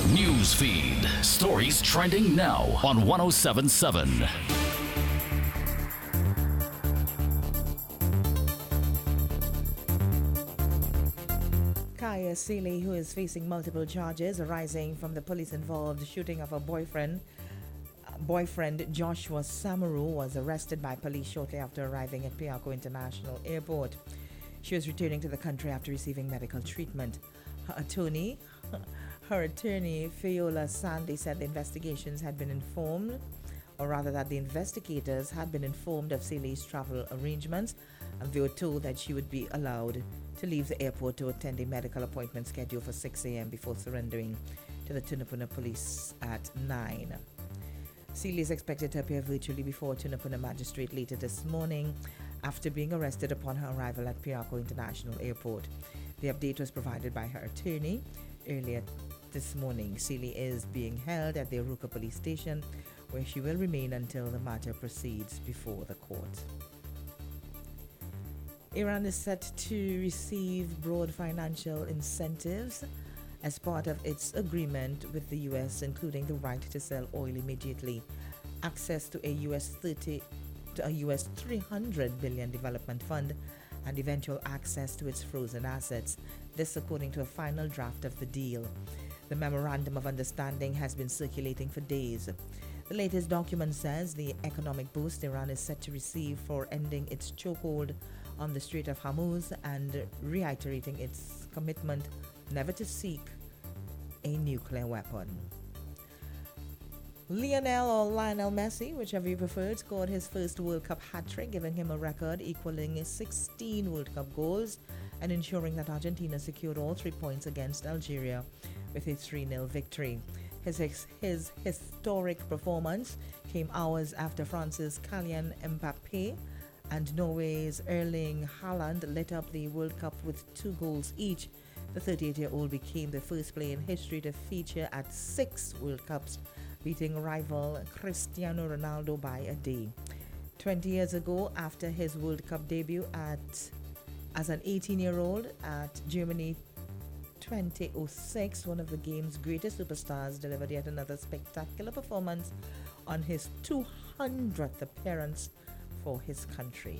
News feed. Stories trending now on 107.7. Kaya Seeley, who is facing multiple charges arising from the police-involved shooting of her boyfriend Joshua Samaru, was arrested by police shortly after arriving at Piarco International Airport. She was returning to the country after receiving medical treatment. Her attorney, Fiola Sandy, said the investigators had been informed of Seeley's travel arrangements, and they were told that she would be allowed to leave the airport to attend a medical appointment scheduled for 6 a.m. before surrendering to the Tunapuna police at 9. Seeley is expected to appear virtually before Tunapuna magistrate later this morning after being arrested upon her arrival at Piarco International Airport. The update was provided by her attorney earlier this morning. Seeley is being held at the Arouca police station, where she will remain until the matter proceeds before the court. Iran is set to receive broad financial incentives as part of its agreement with the U.S., including the right to sell oil immediately, access to a $300 billion development fund, and eventual access to its frozen assets. This according to a final draft of the deal. The Memorandum of Understanding has been circulating for days. The latest document says the economic boost Iran is set to receive for ending its chokehold on the Strait of Hormuz and reiterating its commitment never to seek a nuclear weapon. Lionel Messi, whichever you prefer, scored his first World Cup hat-trick, giving him a record equaling 16 World Cup goals and ensuring that Argentina secured all 3 points against Algeria with a 3-0 victory. His historic performance came hours after France's Kylian Mbappe and Norway's Erling Haaland lit up the World Cup with 2 goals each. The 38-year-old became the first player in history to feature at 6 World Cups, beating rival Cristiano Ronaldo by a day. 20 years ago, after his World Cup debut as an 18-year-old at Germany 2006, one of the game's greatest superstars delivered yet another spectacular performance on his 200th appearance for his country.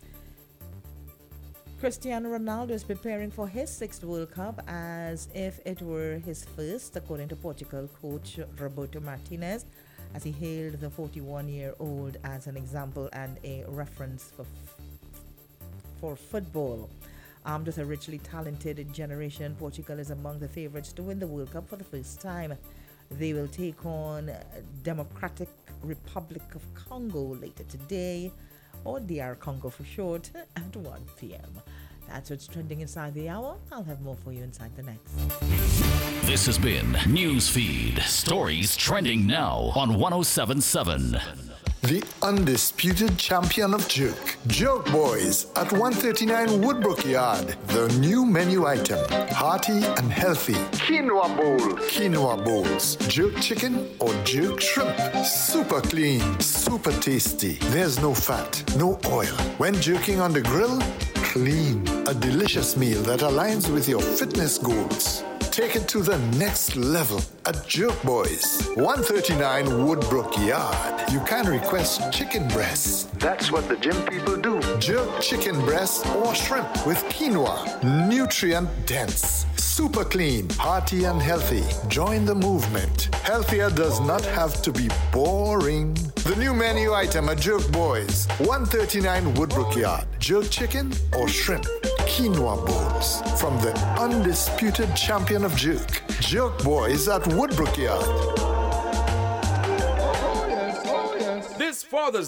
Cristiano Ronaldo is preparing for his 6th World Cup as if it were his first, according to Portugal coach Roberto Martinez, as he hailed the 41-year-old as an example and a reference for football. Armed with a richly talented generation, Portugal is among the favorites to win the World Cup for the first time. They will take on Democratic Republic of Congo later today, or DR Congo for short, at 1 p.m. That's what's trending inside the hour. I'll have more for you inside the next. This has been Newsfeed. Stories trending now on 107.7. The undisputed champion of Jerk Boys at 139 Woodbrook Yard. The new menu item, hearty and healthy. Quinoa bowls. Jerk chicken or jerk shrimp. Super clean, super tasty. There's no fat, no oil. When jerking on the grill, clean. A delicious meal that aligns with your fitness goals. Take it to the next level at Jerk Boys, 139 Woodbrook Yard. You can request chicken breasts. That's what the gym people do. Jerk chicken breasts or shrimp with quinoa. Nutrient dense. Super clean, hearty and healthy. Join the movement. Healthier does not have to be boring. The new menu item at Jerk Boys, 139 Woodbrook Yard. Jerk chicken or shrimp. Quinoa bowls from the undisputed champion of Jerk Boys at Woodbrook Yard. This Father's